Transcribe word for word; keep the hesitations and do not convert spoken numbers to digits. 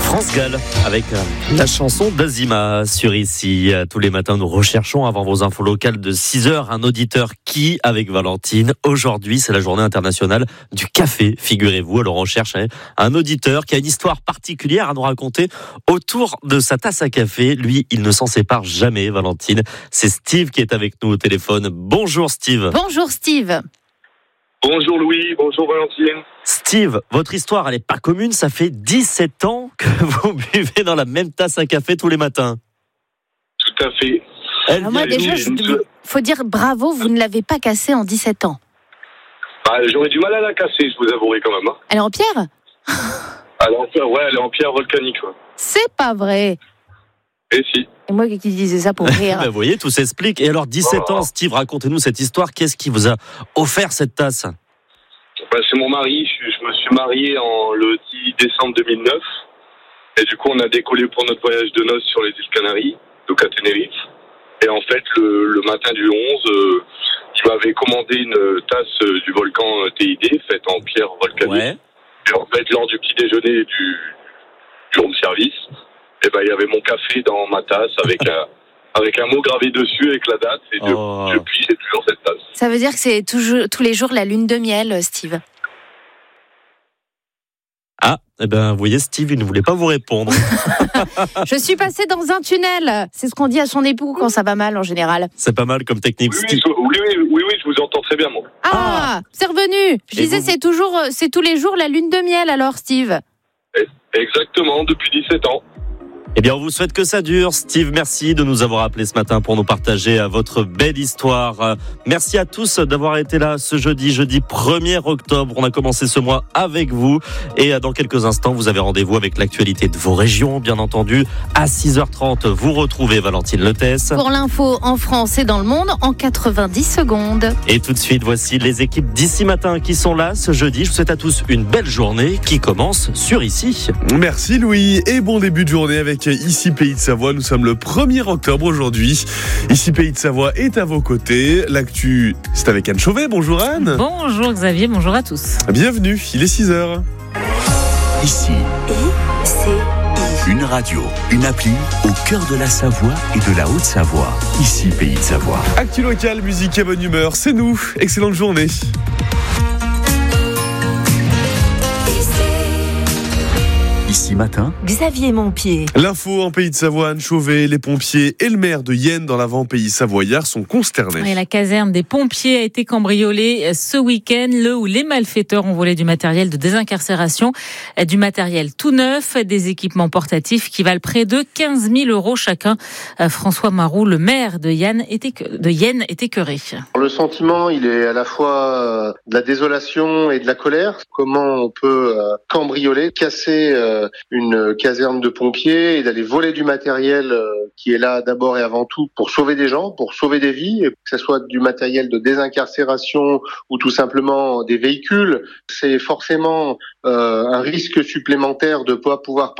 France Gall avec la chanson d'Azima sur Ici. Tous les matins, nous recherchons avant vos infos locales de six heures un auditeur qui, avec Valentine, aujourd'hui c'est la journée internationale du café, figurez-vous. Alors on cherche un auditeur qui a une histoire particulière à nous raconter autour de sa tasse à café. Lui, il ne s'en sépare jamais, Valentine. C'est Steve qui est avec nous au téléphone. Bonjour Steve. Bonjour Steve. Bonjour Louis, bonjour Valentine. Steve, votre histoire, elle n'est pas commune. Ça fait dix-sept ans que vous buvez dans la même tasse à café tous les matins. Tout à fait. Elle Alors moi déjà, il faut dire bravo, vous ne l'avez pas cassée en dix-sept ans. Bah, j'aurais du mal à la casser, je vous avouerai quand même. Hein. Elle est en pierre ? Elle est en pierre, ouais, elle est en pierre volcanique. Ouais. C'est pas vrai. Et si. Et moi qui disais ça pour rire. Vous voyez, tout s'explique. Et alors, dix-sept oh. ans, Steve, racontez-nous cette histoire. Qu'est-ce qui vous a offert cette tasse ? Bah, c'est mon mari. Je, je me suis marié en, le dix décembre deux mille neuf. Et du coup, on a décollé pour notre voyage de noces sur les îles Canaries, donc à Tenerife. Et en fait, le, le matin du onze, euh, il m'avait commandé une tasse euh, du volcan euh, T I D, faite en pierre volcanique. Ouais. Et en fait, lors du petit déjeuner du, du room service, et ben, il y avait mon café dans ma tasse avec un, avec un mot gravé dessus avec la date. Et oh. depuis, j'ai toujours cette tasse. Ça veut dire que c'est toujours, tous les jours la lune de miel, Steve. Ah, eh ben, vous voyez, Steve, il ne voulait pas vous répondre. Je suis passé dans un tunnel. C'est ce qu'on dit à son époux quand ça va mal, en général. C'est pas mal comme technique, oui, Steve. Oui, oui, oui, oui, oui, je vous entends très bien, moi. Ah, ah. C'est revenu. Je Et disais, vous... c'est toujours, c'est tous les jours la lune de miel, alors, Steve. Exactement, depuis dix-sept ans. Eh bien, on vous souhaite que ça dure. Steve, merci de nous avoir appelé ce matin pour nous partager votre belle histoire. Merci à tous d'avoir été là ce jeudi, jeudi premier octobre. On a commencé ce mois avec vous. Et dans quelques instants, vous avez rendez-vous avec l'actualité de vos régions, bien entendu. À six heures trente, vous retrouvez Valentine Letès. Pour l'info en France et dans le monde, en quatre-vingt-dix secondes. Et tout de suite, voici les équipes d'Ici Matin qui sont là ce jeudi. Je vous souhaite à tous une belle journée qui commence sur Ici. Merci Louis et bon début de journée avec Ici Pays de Savoie. Nous sommes le premier octobre aujourd'hui. Ici Pays de Savoie est à vos côtés. L'actu, c'est avec Anne Chauvet. Bonjour Anne. Bonjour Xavier, bonjour à tous. Bienvenue, il est six heures. Ici, une radio, une appli au cœur de la Savoie et de la Haute-Savoie. Ici Pays de Savoie. Actu local, musique et bonne humeur, c'est nous. Excellente journée. Ici Matin, Xavier Montpied. L'info en Pays de Savoie, Anne Chauvet, les pompiers et le maire de Yenne dans l'avant-pays savoyard sont consternés. Et la caserne des pompiers a été cambriolée ce week-end, le où les malfaiteurs ont volé du matériel de désincarcération, du matériel tout neuf, des équipements portatifs qui valent près de quinze mille euros chacun. François Marou, le maire de Yenne, est de Yenne, est écœuré. Le sentiment, il est à la fois de la désolation et de la colère. Comment on peut cambrioler, casser une caserne de pompiers et d'aller voler du matériel qui est là d'abord et avant tout pour sauver des gens, pour sauver des vies, que ce soit du matériel de désincarcération ou tout simplement des véhicules. C'est forcément euh, un risque supplémentaire de ne pas pouvoir